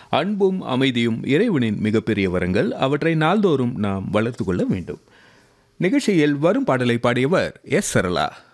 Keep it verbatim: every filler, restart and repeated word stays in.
அன்பும் அமைதியும் இறைவனின் மிகப்பெரிய வரங்கள். அவற்றை நாள்தோறும் நாம் வளர்த்து கொள்ள வேண்டும். நிகழ்ச்சியில் வரும் பாடலை பாடியவர் எஸ் சரளா.